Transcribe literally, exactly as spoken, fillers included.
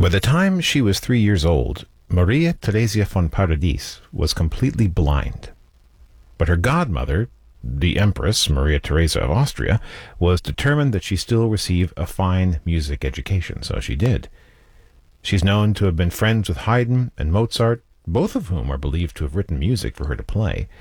By the time she was three years old, Maria Theresia von Paradis was completely blind. But her godmother, the Empress Maria Theresa of Austria, was determined that she still receive a fine music education, so she did. She's known to have been friends with Haydn and Mozart, both of whom are believed to have written music for her to play.